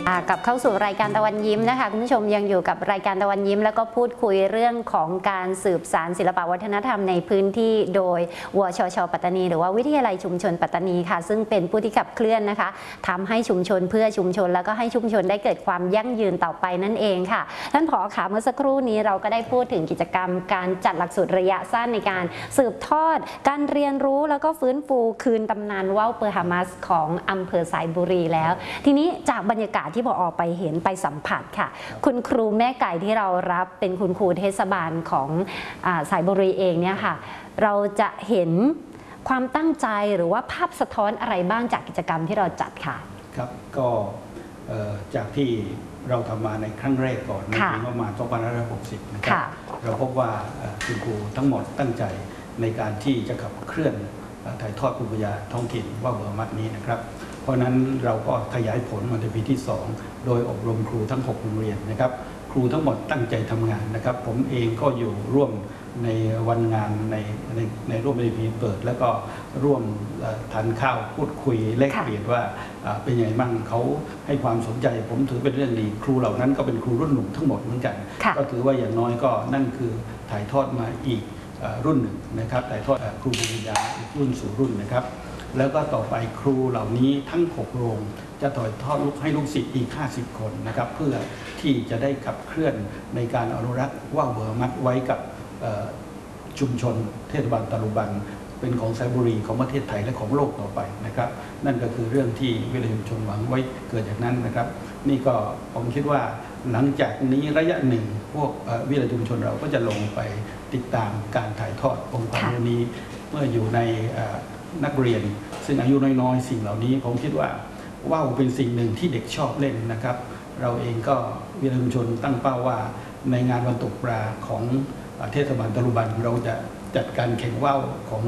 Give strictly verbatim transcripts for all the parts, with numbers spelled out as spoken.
กลับเข้าสู่รายการตะวันยิ้มนะคะคุณผู้ชมยังอยู่กับรายการตะวันยิ้มแล้วก็พูดคุยเรื่องของการสืบสานศิลปวัฒนธรรมในพื้นที่โดยวชช.ปัตตานีหรือว่าวิทยาลัยชุมชนปัตตานีค่ะซึ่งเป็นผู้ที่ขับเคลื่อนนะคะทำให้ชุมชนเพื่อชุมชนแล้วก็ให้ชุมชนได้เกิดความยั่งยืนต่อไปนั่นเองค่ะท่านผอ.ค่ะเมื่อสักครู่นี้เราก็ได้พูดถึงกิจกรรมการจัดหลักสูตรระยะสั้นในการสืบทอดการเรียนรู้แล้วก็ฟื้นฟูคืนตำนานว่าวเปอร์ฮามัสของอำเภอสายบุรีแล้วทีนี้จากบรรยากาศที่ผอ.ไปเห็นไปสัมผัสค่ะคุณครูแม่ไก่ที่เรารับเป็นคุณครูเทศบาลของสายบุรีเองเนี่ยค่ะเราจะเห็นความตั้งใจหรือว่าภาพสะท้อนอะไรบ้างจากกิจกรรมที่เราจัดค่ะครับก็จากที่เราทำมาในครั้งแรกก่อนในปีประมาณสองพันห้าร้อยหกสิบนะครับเราพบว่าคุณครูทั้งหมดตั้งใจในการที่จะขับเคลื่อนถ่ายทอดภูมิปัญญาท้องถิ่นว่าวเบอร์มัดนี้นะครับเพราะนั้นเราก็ขยายผลมาในปีที่สองโดยอบรมครูทั้งหกโรงเรียนนะครับครูทั้งหมดตั้งใจทำงานนะครับผมเองก็อยู่ร่วมในวันงานในในในร่วมในปีเปิดแล้วก็ร่วมทานข้าวพูดคุยแลกเปลี่ยนว่าเป็นยังไงบ้างเขาให้ความสนใจผมถือเป็นเรื่องดีครูเหล่านั้นก็เป็นครูรุ่นหนุ่มทั้งหมดเหมือนกันก็ถือว่าอย่างน้อยก็นั่นคือถ่ายทอดมาอีกรุ่นหนึ่งนะครับถ่ายทอดครูภูมิปัญญารุ่นสู่รุ่นนะครับแล้วก็ต่อไปครูเหล่านี้ทั้งหกโรงจะถ่ายทอดลูกให้ลูกศิษย์อีกห้าสิบคนนะครับเพื่อที่จะได้ขับเคลื่อนในการอนุรักษ์ว่าวเบอร์มัดไว้กับชุมชนเทศบาลตะลุบันเป็นของสายบุรีของประเทศไทยและของโลกต่อไปนะครับนั่นก็คือเรื่องที่วิทยาลัยชุมชนหวังไว้เกิดจากนั้นนะครับนี่ก็ผมคิดว่าหลังจากนี้ระยะหนึ่งพวกวิทยาลัยชุมชนเราก็จะลงไปติดตามการถ่ายทอดองค์ความรู้นี้เมื่ออยู่ในนักเรียนซึ่งอายุน้อยๆสิ่งเหล่านี้ผมคิดว่าว่าวเป็นสิ่งหนึ่งที่เด็กชอบเล่นนะครับเราเองก็วิทยาลัยชุมชนตั้งเป้าว่าในงานวันตกปลาของเทศบาลตะลุบันเราจะจัดการแข่งว่าวของ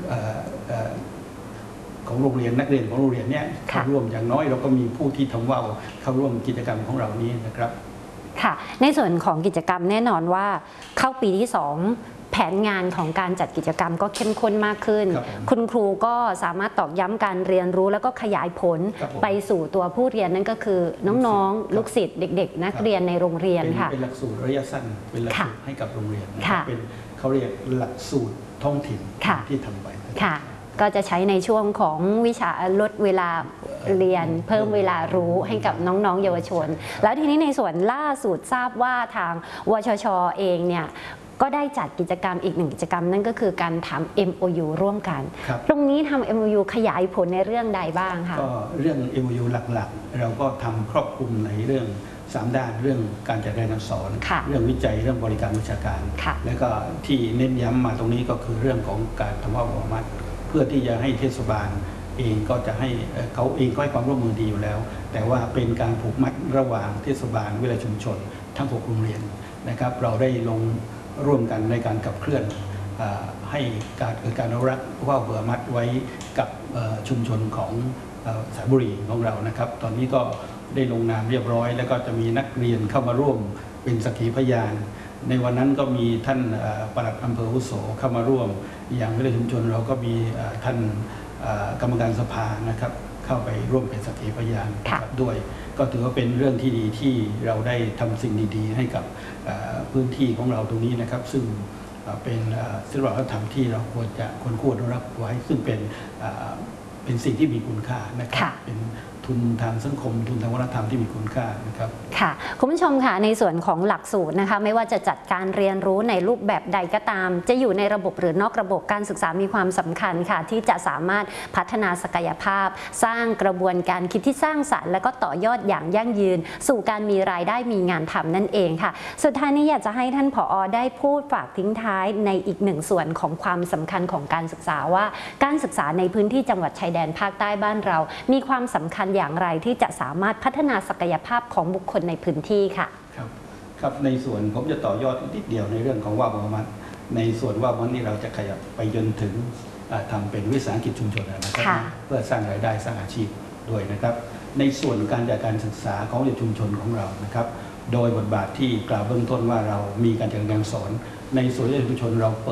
ของโรงเรียนนักเรียนของโรงเรียนเนี่ยเข้าร่วมอย่างน้อยเราก็มีผู้ที่ทำว่าวเข้าร่วมกิจกรรมของเรานี้นะครับค่ะในส่วนของกิจกรรมแน่นอนว่าเข้าปีที่สองแผนงานของการจัดกิจกรรมก็เข้มข้นมากขึ้น คุณครูก็สามารถตอกย้ำการเรียนรู้แล้วก็ขยายผลไปสู่ตัวผู้เรียนนั่นก็คือน้องๆลูกศิษย์เด็กๆนักเรียนในโรงเรียนค่ะเป็นหลักสูตรระยะสั้นเป็นหลักสูตรให้กับโรงเรียนเป็นเขาเรียกหลักสูตรท้องถิ่นที่ทำไปค่ะก็จะใช้ในช่วงของวิชาลดเวลาเรียนเพิ่มเวลารู้ให้กับน้องๆเยาวชนแล้วทีนี้ในส่วนล่าสุดทราบว่าทางวชช.เองเนี่ยก็ได้จัดกิจกรรมอีกหนึ่งกิจกรรมนั่นก็คือการทำ เอ็ม โอ ยู ร่วมกันตรงนี้ทำ เอ็ม โอ ยู ขยายผลในเรื่องใดบ้างคะก็เรื่อง เอ็ม โอ ยู หลักๆเราก็ทำครอบคลุมในเรื่องสามด้านเรื่องการจัดการเรียนการสอนเรื่องวิจัยเรื่องบริการวิชาการและก็ที่เน้นย้ำมาตรงนี้ก็คือเรื่องของการทำว่าวเบอร์มัดเพื่อที่จะให้เทศบาลเองก็จะให้เขาเองก็ให้ความร่วมมือดีอยู่แล้วแต่ว่าเป็นการผูกมัดระหว่างเทศบาลวิทยาลัยชุมชนทั้งหกโรงเรียนนะครับเราได้ลงร่วมกันในการขับเคลื่อนให้การเกิดการอนุรักษ์ว่าวเบอร์มัดไว้กับชุมชนของสายบุรีของเรานะครับตอนนี้ก็ได้ลงนามเรียบร้อยแล้วก็จะมีนักเรียนเข้ามาร่วมเป็นสักขีพยานในวันนั้นก็มีท่านปลัดอำเภออาวุโสเข้ามาร่วมอย่างวิทยาชุมชนเราก็มีท่านกรรมการสภานะครับเข้าไปร่วมเป็นสักขีพยานด้วยก็ถือว่าเป็นเรื่องที่ดีที่เราได้ทำสิ่งดีๆให้กับพื้นที่ของเราตรงนี้นะครับซึ่งเป็นศิลปวัฒนธรรมที่เราควรจะควรควรรับไว้ซึ่งเป็นเป็นสิ่งที่มีคุณค่านะครับเป็นทุนทางสังคมทุนทางวัฒนธรรมที่มีคุณค่านะครับค่ะคุณผู้ชมค่ะในส่วนของหลักสูตรนะคะไม่ว่าจะจัดการเรียนรู้ในรูปแบบใดก็ตามจะอยู่ในระบบหรือนอกระบบการศึกษามีความสำคัญค่ะที่จะสามารถพัฒนาศักยภาพสร้างกระบวนการคิดที่สร้างสรรค์และก็ต่อยอดอย่างยั่งยืนสู่การมีรายได้มีงานทำนั่นเองค่ะสุดท้ายนี้อยากจะให้ท่านผอ.ได้พูดฝากทิ้งท้ายในอีกหนึ่งส่วนของความสำคัญของการศึกษาว่าการศึกษาในพื้นที่จังหวัดชายแดนภาคใต้บ้านเรามีความสำคัญอย่างไรที่จะสามารถพัฒนาศักยภาพของบุคคลในพื้นที่ค่ะครับครับในส่วนผมจะต่อยอดนิดเดียวในเรื่องของว่าวเบอร์มัดในส่วนว่าวมันนี่เราจะขยับไปจนถึงทำเป็นวิสาหกิจชุมชนนะครับเพื่อสร้างรายได้สร้างอาชีพด้วยนะครับในส่วนการจัดการศึกษาของชุมชนของเรานะครับโดยบทบาทที่กล่าวเบื้องต้นว่าเรามีการจัดการสอนในส่วนชุมชนเรา